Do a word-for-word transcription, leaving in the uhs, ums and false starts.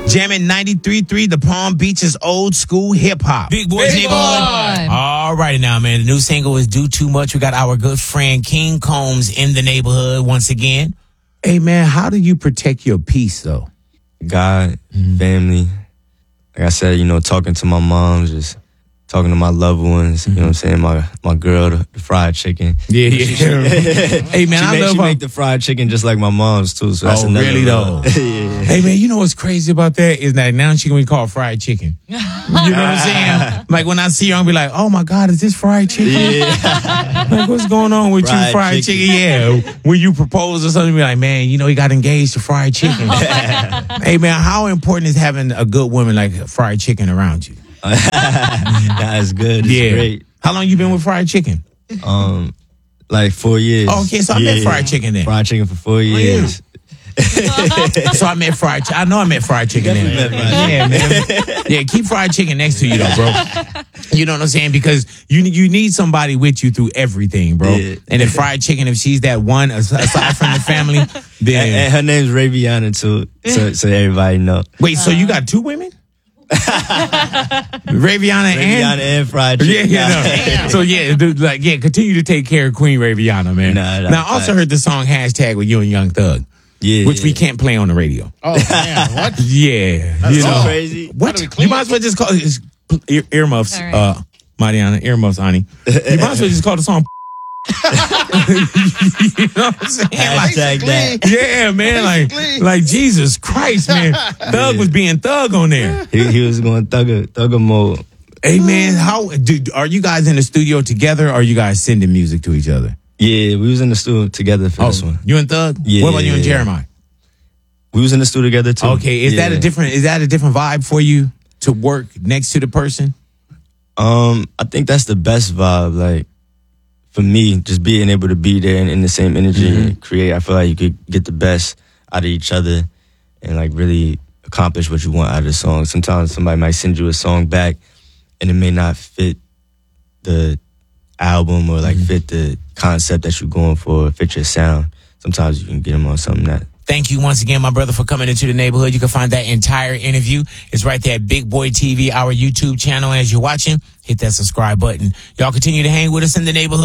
Jamming ninety-three point three, the Palm Beaches old school hip hop. Big Boys Big Neighborhood. Boy. All righty now, man. The new single is Do Too Much. We got our good friend King Combs in the neighborhood once again. Hey, man, how do you protect your peace, though? God, family. Like I said, you know, talking to my mom, just talking to my loved ones. You know what I'm saying? My my girl, the, the fried chicken. Yeah, yeah. Hey, man, she I make, love she her. make the fried chicken just like my mom's too. So that's Oh, another really, love. though? Yeah. Hey, man, you know what's crazy about that is that now she gonna be called fried chicken. You know what I'm saying? Like when I see her, I'll be like, oh my God, is this fried chicken? Yeah. Like, what's going on with Fried you, fried chicken? chicken. Yeah. When you propose or something, be like, man, you know, he got engaged to fried chicken. Hey, man, how important is having a good woman like fried chicken around you? That's good. It's Yeah. great. How long you been with fried chicken? Um, like four years. Oh, okay, so I met fried chicken then. Fried chicken for four years. So I met fried chicken. I know I met fried chicken then. met fried Yeah, man. Yeah, keep fried chicken next to you though, bro. You know what I'm saying? Because you you need somebody with you through everything, bro. Yeah. And if fried chicken, if she's that one aside from the family, then And, and her name's Raviana too, so so everybody know. wait. So you got two women? Raviana and Raviana and fried yeah, chicken. yeah, no. So yeah, dude, like yeah, continue to take care of Queen Raviana, man. Nah, nah, now I also facts. heard the song hashtag with you and Young Thug, Yeah, which we yeah. can't play on the radio. Oh, man, what? Yeah, That's you so know crazy. What? How do we clean You might as well just call it it's ear, earmuffs, All right. uh, Mariana, earmuffs, Ani. You might as well just call the song. You know what I'm saying? Like, Hashtag that. yeah, man, like, Basically. like Jesus Christ, man. Thug was being thug on there. He, he was going thugger thugger mode. Hey, man, how do are you guys in the studio together? Or are you guys sending music to each other? Yeah, we was in the studio together for this one. You and Thug? Yeah, What about you and yeah, yeah. Jeremiah? We was in the studio together too. Okay, is that a Yeah. different? Is that a different vibe for you to work next to the person? Um, I think that's the best vibe. Like for me, just being able to be there and in the same energy Mm-hmm. and create. I feel like you could get the best out of each other and like really accomplish what you want out of the song. Sometimes somebody might send you a song back and it may not fit the album or like Mm-hmm. fit the concept that you're going for, fit your sound. Sometimes you can get them on something that. Thank you once again, my brother, for coming into the neighborhood. You can find that entire interview. It's right there at Big Boy T V, our YouTube channel. As you're watching, hit that subscribe button. Y'all continue to hang with us in the neighborhood.